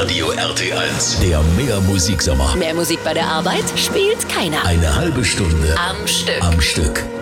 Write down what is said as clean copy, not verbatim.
Radio RT1. Der Mehr-Musik-Sommer. Mehr Musik bei der Arbeit spielt keiner. Eine halbe Stunde Am Stück. Am Stück.